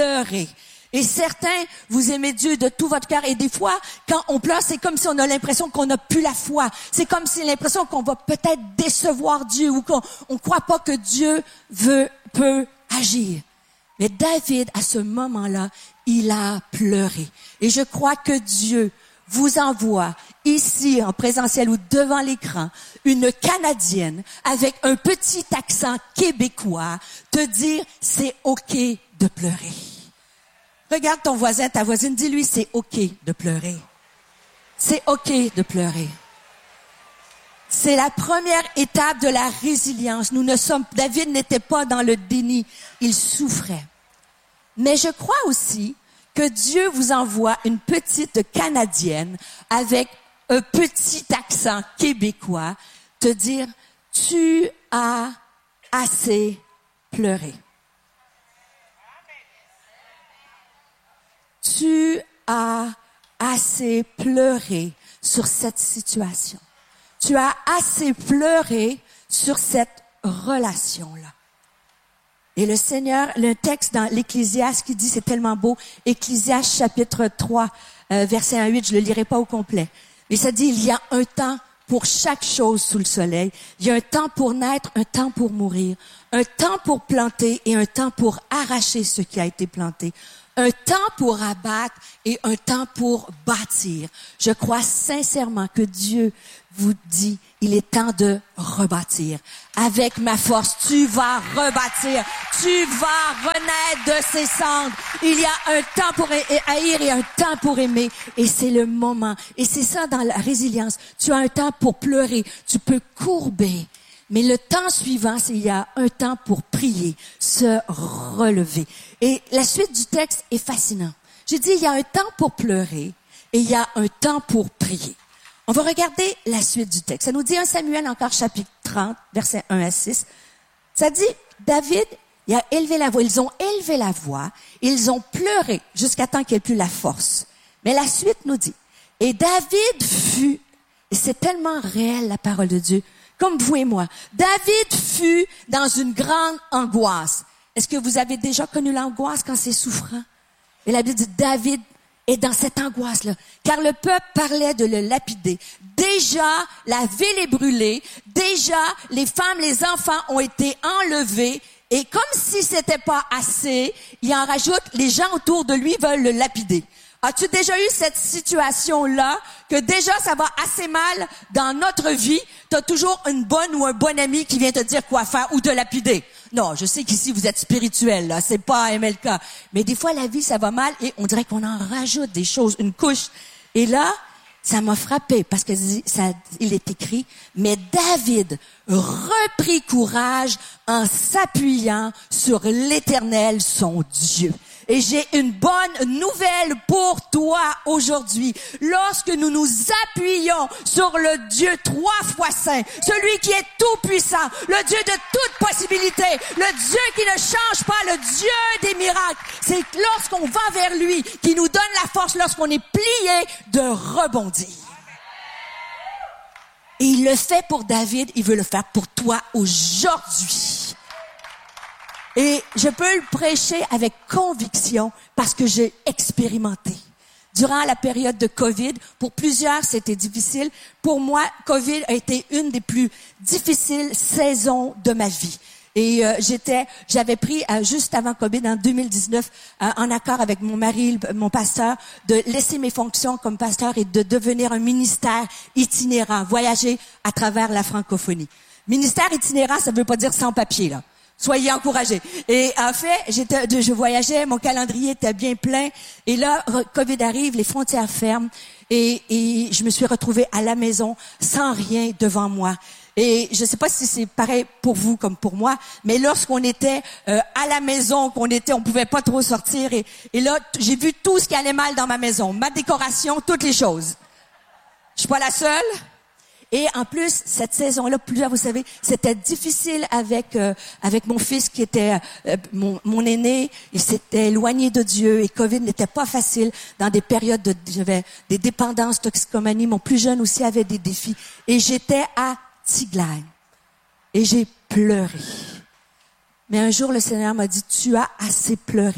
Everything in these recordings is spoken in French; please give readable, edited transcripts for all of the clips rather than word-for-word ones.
pleurer. Et certains, vous aimez Dieu de tout votre cœur. Et des fois, quand on pleure, c'est comme si on a l'impression qu'on n'a plus la foi. C'est comme si l'impression qu'on va peut-être décevoir Dieu ou qu'on ne croit pas que Dieu peut agir. Mais David, à ce moment-là, il a pleuré. Et je crois que Dieu vous envoie ici, en présentiel ou devant l'écran, une Canadienne avec un petit accent québécois, te dire, c'est OK de pleurer. Regarde ton voisin, ta voisine, dis-lui, c'est OK de pleurer. C'est OK de pleurer. C'est la première étape de la résilience. David n'était pas dans le déni, il souffrait. Mais je crois aussi que Dieu vous envoie une petite Canadienne avec un petit accent québécois, te dire, tu as assez pleuré. Tu as assez pleuré sur cette situation. Tu as assez pleuré sur cette relation-là. Et le Seigneur, le texte dans l'Ecclésiaste qui dit, c'est tellement beau, Ecclésiaste chapitre 3, verset 1 à 8, je le lirai pas au complet. Mais ça dit, il y a un temps pour chaque chose sous le soleil. Il y a un temps pour naître, un temps pour mourir, un temps pour planter et un temps pour arracher ce qui a été planté. Un temps pour abattre et un temps pour bâtir. Je crois sincèrement que Dieu vous dit, il est temps de rebâtir. Avec ma force, tu vas rebâtir. Tu vas renaître de ces cendres. Il y a un temps pour haïr et un temps pour aimer. Et c'est le moment. Et c'est ça dans la résilience. Tu as un temps pour pleurer. Tu peux courber. Mais le temps suivant, c'est il y a un temps pour prier, se relever. Et la suite du texte est fascinante. J'ai dit, il y a un temps pour pleurer et il y a un temps pour prier. On va regarder la suite du texte. Ça nous dit 1 Samuel encore chapitre 30, versets 1 à 6. Ça dit, David, il a élevé la voix. Ils ont élevé la voix. Ils ont pleuré jusqu'à temps qu'il n'y ait plus la force. Mais la suite nous dit, et David fut, et c'est tellement réel la parole de Dieu, comme vous et moi. David fut dans une grande angoisse. Est-ce que vous avez déjà connu l'angoisse quand c'est souffrant? Et la Bible dit, David est dans cette angoisse-là. Car le peuple parlait de le lapider. Déjà, la ville est brûlée. Déjà, les femmes, les enfants ont été enlevés. Et comme si c'était pas assez, il en rajoute, les gens autour de lui veulent le lapider. As-tu déjà eu cette situation-là, que déjà ça va assez mal dans notre vie, t'as toujours une bonne ou un bon ami qui vient te dire quoi faire ou te lapider? Non, je sais qu'ici vous êtes spirituel, là, c'est pas MLK. Mais des fois la vie ça va mal et on dirait qu'on en rajoute des choses, une couche. Et là, ça m'a frappé parce que il est écrit, mais David reprit courage en s'appuyant sur l'Éternel, son Dieu. Et j'ai une bonne nouvelle pour toi aujourd'hui. Lorsque nous nous appuyons sur le Dieu 3 fois saint, celui qui est tout puissant, le Dieu de toute possibilité, le Dieu qui ne change pas, le Dieu des miracles, c'est lorsqu'on va vers lui qui nous donne la force, lorsqu'on est plié, de rebondir. Et il le fait pour David, il veut le faire pour toi aujourd'hui. Et je peux le prêcher avec conviction parce que j'ai expérimenté. Durant la période de COVID, pour plusieurs, c'était difficile. Pour moi, COVID a été une des plus difficiles saisons de ma vie. Et j'avais pris juste avant COVID, en 2019, en accord avec mon mari, mon pasteur, de laisser mes fonctions comme pasteur et de devenir un ministère itinérant, voyager à travers la francophonie. Ministère itinérant, ça veut pas dire sans papier, là. Soyez encouragés. Et en fait, je voyageais, mon calendrier était bien plein. Et là, COVID arrive, les frontières ferment. Et je me suis retrouvée à la maison sans rien devant moi. Et je ne sais pas si c'est pareil pour vous comme pour moi, mais lorsqu'on était à la maison, on pouvait pas trop sortir. Et là, j'ai vu tout ce qui allait mal dans ma maison, ma décoration, toutes les choses. Je suis pas la seule. Et en plus, cette saison-là, plusieurs, vous savez, c'était difficile avec mon fils qui était mon aîné. Il s'était éloigné de Dieu et COVID n'était pas facile dans des périodes j'avais des dépendances, toxicomanie. Mon plus jeune aussi avait des défis. Et j'étais à Tiglagne. Et j'ai pleuré. Mais un jour, le Seigneur m'a dit, tu as assez pleuré.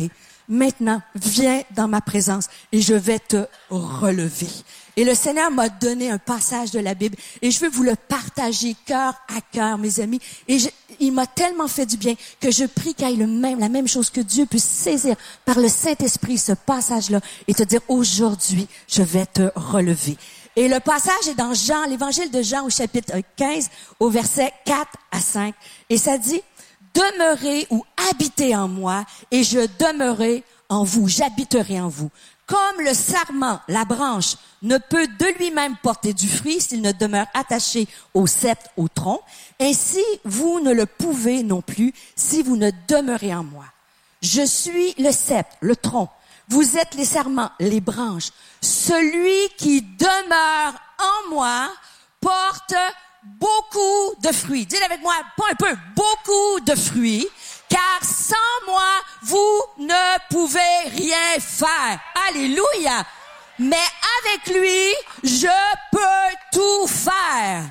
Maintenant, viens dans ma présence et je vais te relever. Et le Seigneur m'a donné un passage de la Bible et je veux vous le partager cœur à cœur, mes amis. Et il m'a tellement fait du bien que je prie qu'il y ait la même chose, que Dieu puisse saisir par le Saint-Esprit ce passage-là et te dire aujourd'hui, je vais te relever. Et le passage est dans Jean, l'évangile de Jean au chapitre 15, au verset 4 à 5. Et ça dit, demeurez ou habitez en moi et je demeurerai en vous, j'habiterai en vous. Comme le sarment, la branche, ne peut de lui-même porter du fruit s'il ne demeure attaché au sceptre, au tronc, ainsi vous ne le pouvez non plus si vous ne demeurez en moi. Je suis le sceptre, le tronc. Vous êtes les sarments, les branches. Celui qui demeure en moi porte beaucoup de fruits. Dites avec moi, pas un peu, beaucoup de fruits. Car sans moi, vous ne pouvez rien faire. Alléluia. Mais avec lui, je peux tout faire.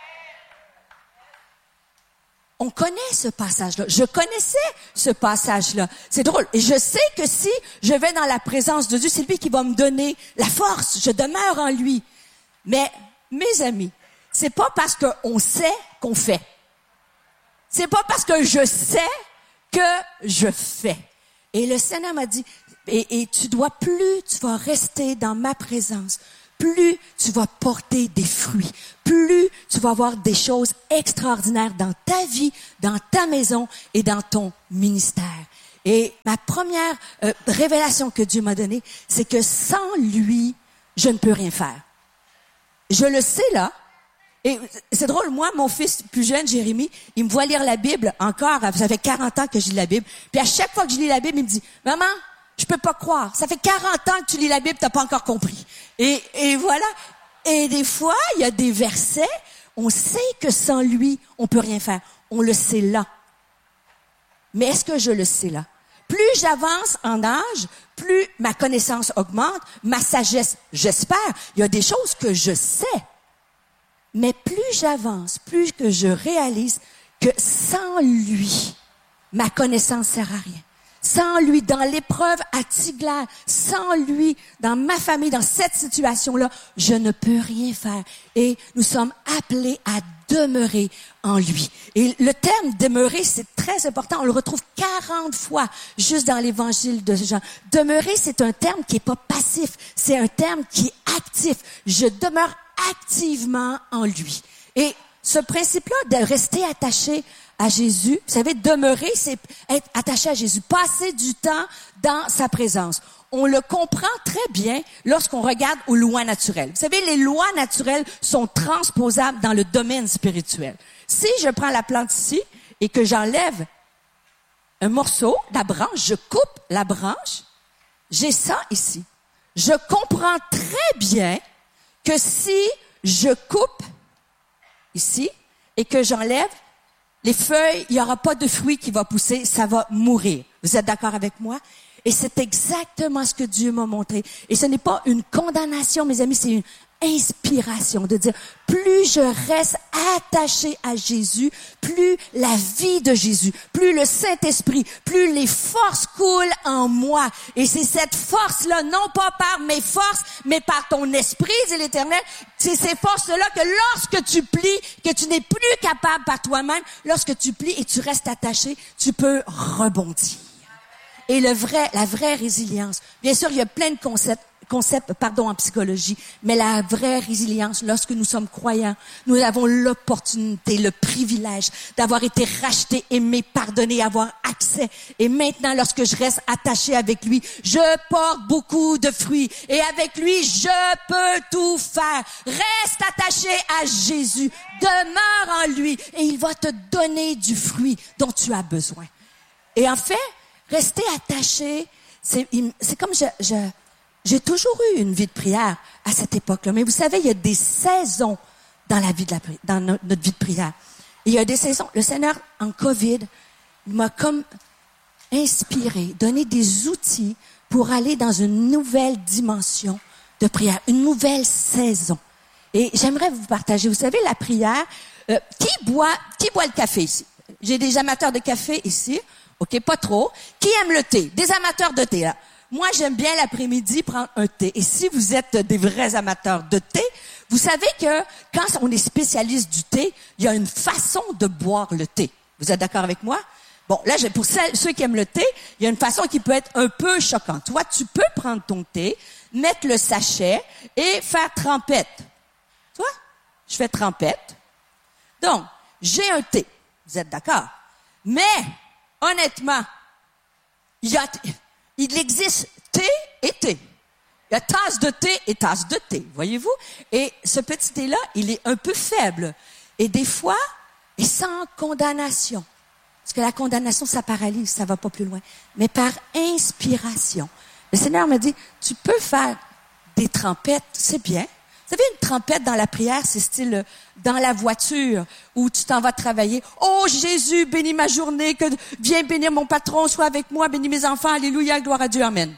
On connaît ce passage-là. Je connaissais ce passage-là. C'est drôle. Et je sais que si je vais dans la présence de Dieu, c'est lui qui va me donner la force. Je demeure en lui. Mais, mes amis, c'est pas parce qu'on sait qu'on fait. C'est pas parce que je sais que je fais. Et le Seigneur m'a dit, et tu vas rester dans ma présence, plus tu vas porter des fruits, plus tu vas avoir des choses extraordinaires dans ta vie, dans ta maison et dans ton ministère. Et ma première révélation que Dieu m'a donnée, c'est que sans lui, je ne peux rien faire. Je le sais là. Et c'est drôle, moi, mon fils plus jeune, Jérémie, il me voit lire la Bible encore, ça fait 40 ans que je lis la Bible. Puis à chaque fois que je lis la Bible, il me dit, « Maman, je peux pas croire, ça fait 40 ans que tu lis la Bible, t'as pas encore compris. » Et voilà. Et des fois, il y a des versets, on sait que sans lui, on peut rien faire. On le sait là. Mais est-ce que je le sais là? Plus j'avance en âge, plus ma connaissance augmente, ma sagesse, j'espère. Il y a des choses que je sais. Mais plus j'avance, plus que je réalise que sans lui, ma connaissance sert à rien. Sans lui, dans l'épreuve à Tiglath, sans lui, dans ma famille, dans cette situation-là, je ne peux rien faire. Et nous sommes appelés à demeurer en lui. Et le terme demeurer, c'est très important. On le retrouve 40 fois juste dans l'évangile de Jean. Demeurer, c'est un terme qui est pas passif. C'est un terme qui est actif. Je demeure activement en lui. Et ce principe-là de rester attaché à Jésus, vous savez, demeurer, c'est être attaché à Jésus, passer du temps dans sa présence. On le comprend très bien lorsqu'on regarde aux lois naturelles. Vous savez, les lois naturelles sont transposables dans le domaine spirituel. Si je prends la plante ici et que j'enlève un morceau, la branche, je coupe la branche, j'ai ça ici. Je comprends très bien que si je coupe ici et que j'enlève les feuilles, il n'y aura pas de fruit qui va pousser, ça va mourir. Vous êtes d'accord avec moi? Et c'est exactement ce que Dieu m'a montré. Et ce n'est pas une condamnation, mes amis, c'est une inspiration de dire, plus je reste attaché à Jésus, plus la vie de Jésus, plus le Saint-Esprit, plus les forces coulent en moi. Et c'est cette force-là, non pas par mes forces, mais par ton esprit, dit l'Éternel. C'est ces forces-là que lorsque tu plies, que tu n'es plus capable par toi-même, lorsque tu plies et tu restes attaché, tu peux rebondir. Et la vraie résilience. Bien sûr, il y a plein de concepts en psychologie, mais la vraie résilience, lorsque nous sommes croyants, nous avons l'opportunité, le privilège d'avoir été rachetés, aimés, pardonnés, avoir accès. Et maintenant, lorsque je reste attaché avec lui, je porte beaucoup de fruits. Et avec lui, je peux tout faire. Reste attaché à Jésus. Demeure en lui. Et il va te donner du fruit dont tu as besoin. Et en fait, rester attaché, c'est comme j'ai toujours eu une vie de prière à cette époque-là. Mais vous savez, il y a des saisons dans la vie dans notre vie de prière. Et il y a des saisons. Le Seigneur, en COVID, m'a comme inspiré, donné des outils pour aller dans une nouvelle dimension de prière, une nouvelle saison. Et j'aimerais vous partager. Vous savez, la prière, qui boit le café ici? J'ai des amateurs de café ici. OK? Pas trop. Qui aime le thé? Des amateurs de thé, là. Moi, j'aime bien l'après-midi prendre un thé. Et si vous êtes des vrais amateurs de thé, vous savez que quand on est spécialiste du thé, il y a une façon de boire le thé. Vous êtes d'accord avec moi? Bon, là, pour ceux qui aiment le thé, il y a une façon qui peut être un peu choquante. Toi, tu peux prendre ton thé, mettre le sachet et faire trempette. Toi, je fais trempette. Donc, j'ai un thé. Vous êtes d'accord? Mais, honnêtement, il existe thé et thé. Il y a tasse de thé et tasse de thé, voyez-vous? Et ce petit thé-là, il est un peu faible. Et des fois, et sans condamnation. Parce que la condamnation, ça paralyse, ça va pas plus loin. Mais par inspiration. Le Seigneur me dit, tu peux faire des trempettes, c'est bien. Vous savez, une trempette dans la prière, c'est style dans la voiture où tu t'en vas travailler. Oh Jésus, bénis ma journée, que viens bénir mon patron, sois avec moi, bénis mes enfants, alléluia, gloire à Dieu, amen.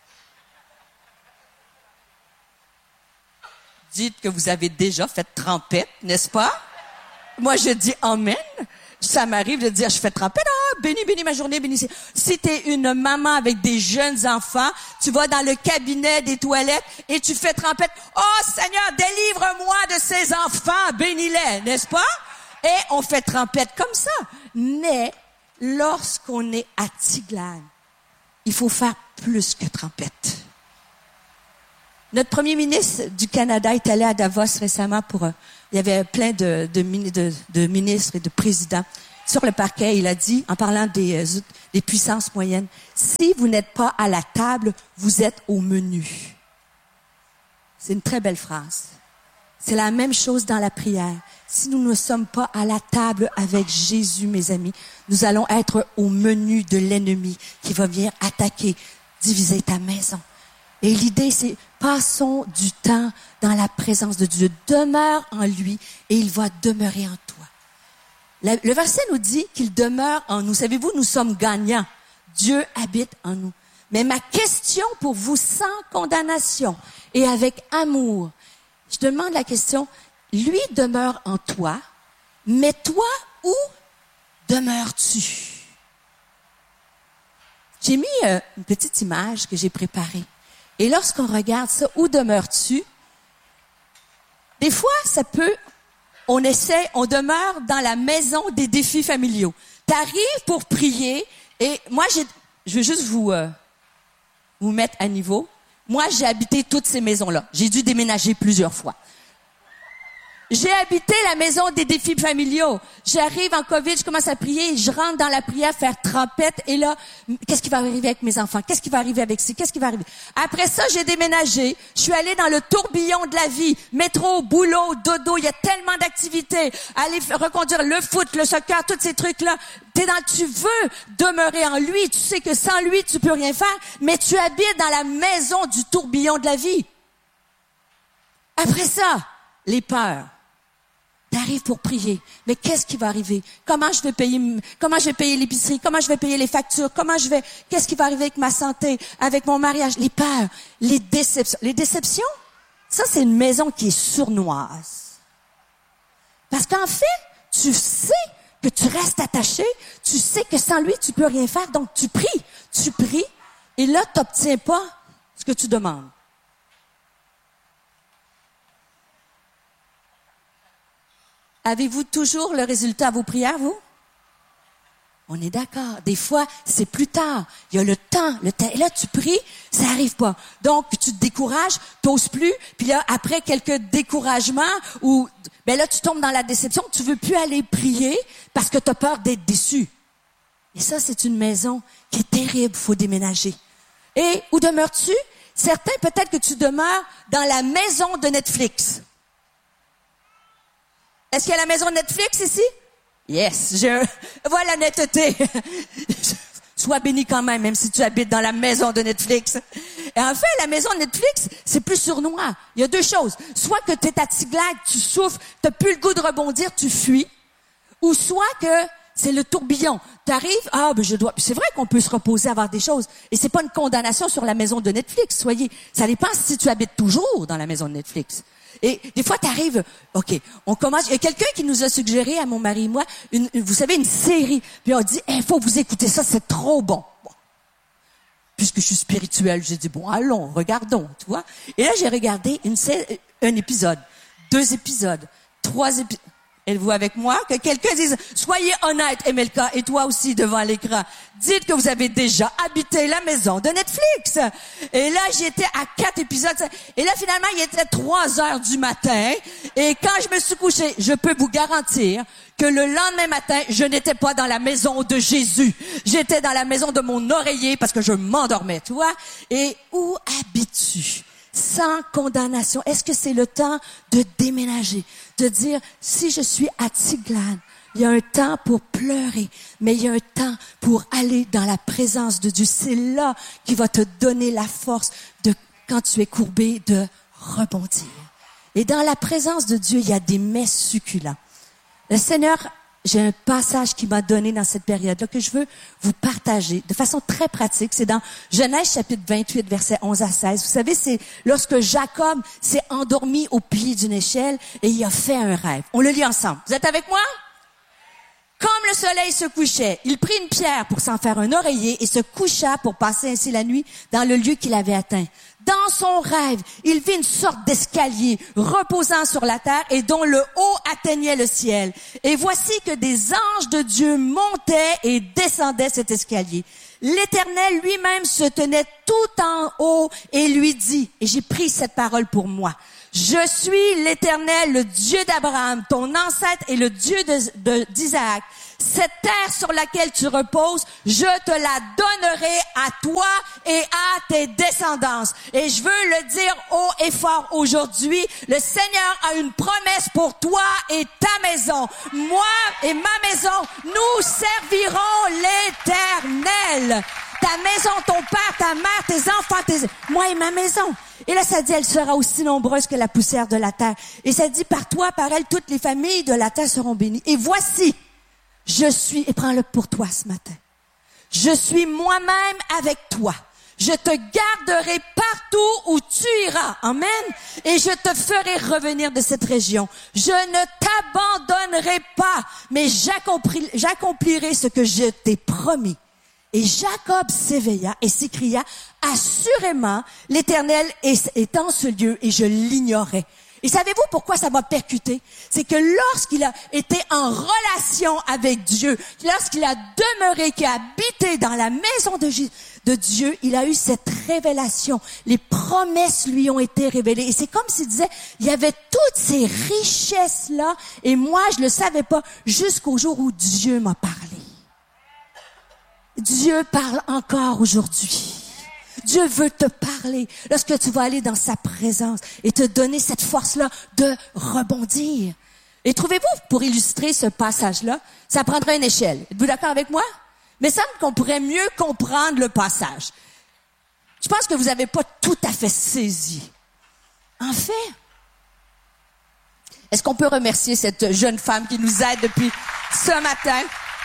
Dites que vous avez déjà fait trempette, n'est-ce pas? Moi, je dis amen. Ça m'arrive de dire, je fais trempette, bénis ma journée, bénis. Si t'es une maman avec des jeunes enfants, tu vas dans le cabinet des toilettes et tu fais trempette. Oh Seigneur, délivre-moi de ces enfants, bénis-les, n'est-ce pas? Et on fait trempette comme ça. Mais, lorsqu'on est à Tiglath, il faut faire plus que trempette. Notre premier ministre du Canada est allé à Davos récemment il y avait plein de ministres et de présidents sur le parquet. Il a dit, en parlant des puissances moyennes, si vous n'êtes pas à la table, vous êtes au menu. C'est une très belle phrase. C'est la même chose dans la prière. Si nous ne sommes pas à la table avec Jésus, mes amis, nous allons être au menu de l'ennemi qui va venir attaquer, diviser ta maison. Et l'idée, c'est passons du temps dans la présence de Dieu. Demeure en lui et il va demeurer en toi. Le verset nous dit qu'il demeure en nous. Savez-vous, nous sommes gagnants. Dieu habite en nous. Mais ma question pour vous, sans condamnation et avec amour, je demande la question, lui demeure en toi, mais toi, où demeures-tu? J'ai mis une petite image que j'ai préparée. Et lorsqu'on regarde ça, où demeures-tu? Des fois, on demeure dans la maison des défis familiaux. T'arrives pour prier, et moi, je veux juste vous mettre à niveau. Moi, j'ai habité toutes ces maisons-là. J'ai dû déménager plusieurs fois. J'ai habité la maison des défis familiaux. J'arrive en COVID, je commence à prier, je rentre dans la prière, faire trempette, et là, qu'est-ce qui va arriver avec mes enfants? Qu'est-ce qui va arriver avec ci? Qu'est-ce qui va arriver? Après ça, j'ai déménagé. Je suis allée dans le tourbillon de la vie. Métro, boulot, dodo, il y a tellement d'activités. Aller reconduire le foot, le soccer, tous ces trucs-là. Tu veux demeurer en lui. Tu sais que sans lui, tu peux rien faire, mais tu habites dans la maison du tourbillon de la vie. Après ça, les peurs. T'arrives pour prier. Mais qu'est-ce qui va arriver? Comment je vais payer l'épicerie? Comment je vais payer les factures? Qu'est-ce qui va arriver avec ma santé? Avec mon mariage? Les peurs, les déceptions. Les déceptions, ça, c'est une maison qui est sournoise. Parce qu'en fait, tu sais que tu restes attaché. Tu sais que sans lui, tu peux rien faire. Donc, tu pries. Et là, t'obtiens pas ce que tu demandes. Avez-vous toujours le résultat à vos prières, vous? On est d'accord. Des fois, c'est plus tard. Il y a le temps. Et là, tu pries, ça arrive pas. Donc, tu te décourages, t'oses plus. Puis là, après quelques découragements, là, tu tombes dans la déception. Tu veux plus aller prier parce que tu as peur d'être déçu. Et ça, c'est une maison qui est terrible. Faut déménager. Et où demeures-tu? Certains, peut-être que tu demeures dans la maison de Netflix. Est-ce qu'il y a la maison de Netflix ici? Yes, voilà la netteté. Sois béni quand même si tu habites dans la maison de Netflix. Et en fait, la maison de Netflix, c'est plus sournois. Il y a deux choses. Soit que tu es à Tiglath, tu souffres, tu n'as plus le goût de rebondir, tu fuis. Ou soit que C'est le tourbillon. T'arrives, c'est vrai qu'on peut se reposer à voir des choses. Et c'est pas une condamnation sur la maison de Netflix. Ça dépend si tu habites toujours dans la maison de Netflix. Et des fois, t'arrives, OK, on commence. Il y a quelqu'un qui nous a suggéré à mon mari et moi, vous savez, une série. Puis on dit, faut vous écouter ça, c'est trop bon. Puisque je suis spirituelle, j'ai dit, bon, allons, regardons, tu vois. Et là, j'ai regardé un épisode, 2 épisodes, 3 épisodes. Êtes-vous avec moi? Que quelqu'un dise, soyez honnête, Emelka, et toi aussi devant l'écran. Dites que vous avez déjà habité la maison de Netflix. Et là, j'étais à 4 épisodes. Et là, finalement, il était 3 heures du matin. Et quand je me suis couchée, je peux vous garantir que le lendemain matin, je n'étais pas dans la maison de Jésus. J'étais dans la maison de mon oreiller parce que je m'endormais, tu vois. Et où habites-tu? Sans condamnation. Est-ce que c'est le temps de déménager? De dire, si je suis à Tiglan, il y a un temps pour pleurer, mais il y a un temps pour aller dans la présence de Dieu. C'est là qui va te donner la force de, quand tu es courbé, de rebondir. Et dans la présence de Dieu, il y a des mets succulents. Le Seigneur, j'ai un passage qu'il m'a donné dans cette période-là que je veux vous partager de façon très pratique. C'est dans Genèse chapitre 28, versets 11 à 16. Vous savez, c'est lorsque Jacob s'est endormi au pied d'une échelle et il a fait un rêve. On le lit ensemble. Vous êtes avec moi? Comme le soleil se couchait, il prit une pierre pour s'en faire un oreiller et se coucha pour passer ainsi la nuit dans le lieu qu'il avait atteint. Dans son rêve, il vit une sorte d'escalier reposant sur la terre et dont le haut atteignait le ciel. Et voici que des anges de Dieu montaient et descendaient cet escalier. L'Éternel lui-même se tenait tout en haut et lui dit, et j'ai pris cette parole pour moi, « Je suis l'Éternel, le Dieu d'Abraham, ton ancêtre et le Dieu d'Isaac. Cette terre sur laquelle tu reposes, je te la donnerai à toi et à tes descendants. » Et je veux le dire haut et fort aujourd'hui, le Seigneur a une promesse pour toi et ta maison. Moi et ma maison, nous servirons l'Éternel. Ta maison, ton père, ta mère, tes enfants, moi et ma maison. Et là, ça dit, elle sera aussi nombreuse que la poussière de la terre. Et ça dit, par toi, par elle, toutes les familles de la terre seront bénies. Et voici, je suis, et prends-le pour toi ce matin, je suis moi-même avec toi. Je te garderai partout où tu iras. Amen. Et je te ferai revenir de cette région. Je ne t'abandonnerai pas, mais j'accomplirai ce que je t'ai promis. Et Jacob s'éveilla et s'écria, assurément, l'Éternel est en ce lieu et je l'ignorais. Et savez-vous pourquoi ça m'a percuté? C'est que lorsqu'il a été en relation avec Dieu, lorsqu'il a demeuré, qu'il a habité dans la maison de Dieu, il a eu cette révélation. Les promesses lui ont été révélées. Et c'est comme s'il disait, il y avait toutes ces richesses-là, et moi, je le savais pas jusqu'au jour où Dieu m'a parlé. Dieu parle encore aujourd'hui. Dieu veut te parler lorsque tu vas aller dans sa présence et te donner cette force-là de rebondir. Et trouvez-vous, pour illustrer ce passage-là, ça prendrait une échelle. Êtes-vous d'accord avec moi? Mais ça me semble qu'on pourrait mieux comprendre le passage. Je pense que vous n'avez pas tout à fait saisi. En fait, est-ce qu'on peut remercier cette jeune femme qui nous aide depuis ce matin?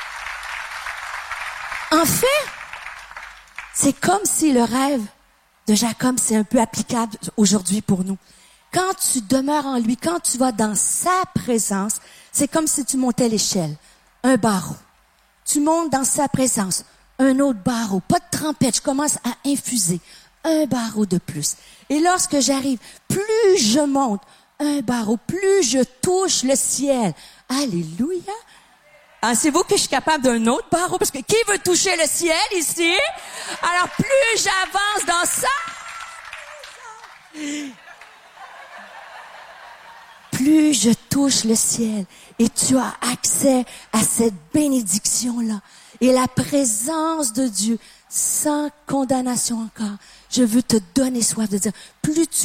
En fait, c'est comme si le rêve de Jacob, c'est un peu applicable aujourd'hui pour nous. Quand tu demeures en lui, quand tu vas dans sa présence, c'est comme si tu montais l'échelle, un barreau. Tu montes dans sa présence, un autre barreau, pas de trempette, je commence à infuser, un barreau de plus. Et lorsque j'arrive, plus je monte un barreau, plus je touche le ciel. Alléluia! Pensez-vous que je suis capable d'un autre barreau? Parce que qui veut toucher le ciel ici? Alors, plus j'avance dans ça, plus je touche le ciel. Et tu as accès à cette bénédiction-là. Et la présence de Dieu, sans condamnation encore. Je veux te donner soif de dire, plus tu